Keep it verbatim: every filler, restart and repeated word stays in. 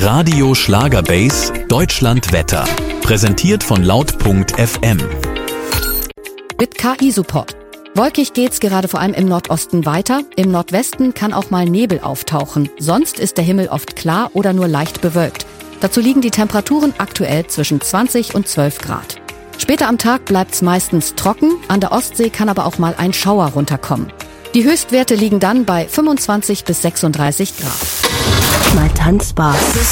Radio Schlagerbase Deutschland Wetter. Präsentiert von laut punkt f m. Mit K I-Support. Wolkig geht's gerade vor allem im Nordosten weiter. Im Nordwesten kann auch mal Nebel auftauchen. Sonst ist der Himmel oft klar oder nur leicht bewölkt. Dazu liegen die Temperaturen aktuell zwischen zwanzig und zwölf Grad. Später am Tag bleibt's meistens trocken. An der Ostsee kann aber auch mal ein Schauer runterkommen. Die Höchstwerte liegen dann bei fünfundzwanzig bis sechsunddreißig Grad. Mal tanzbar.